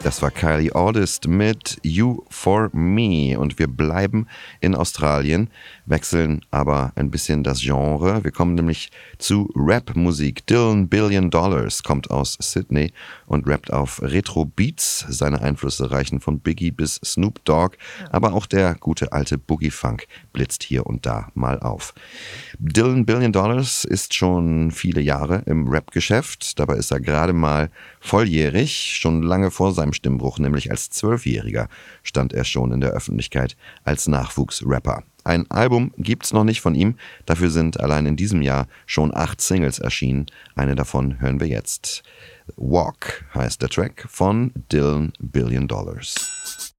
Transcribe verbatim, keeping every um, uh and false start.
Das war Kylie August mit You for Me und wir bleiben in Australien, wechseln aber ein bisschen das Genre. Wir kommen nämlich zu Rap-Musik. Dylan Billion Dollars kommt aus Sydney und rappt auf Retro-Beats. Seine Einflüsse reichen von Biggie bis Snoop Dogg, aber auch der gute alte Boogie-Funk blitzt hier und da mal auf. Dylan Billion Dollars ist schon viele Jahre im Rap-Geschäft. Dabei ist er gerade mal volljährig. Schon lange vor seinem Stimmbruch, nämlich als Zwölfjähriger, stand er schon in der Öffentlichkeit als Nachwuchsrapper. Ein Album gibt's noch nicht von ihm. Dafür sind allein in diesem Jahr schon acht Singles erschienen. Eine davon hören wir jetzt. Walk heißt der Track von Dylan Billion Dollars.